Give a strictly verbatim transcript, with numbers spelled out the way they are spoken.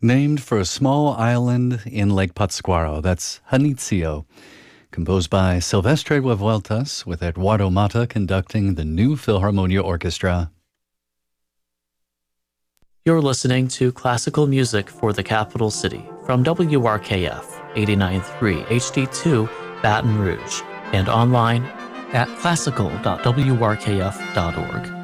Named for a small island in Lake Pátzcuaro, that's Janitzio. Composed by Silvestre Revueltas, with Eduardo Mata conducting the New Philharmonia Orchestra. You're listening to classical music for the capital city from W R K F eighty-nine point three H D two Baton Rouge and online at classical dot w r k f dot org.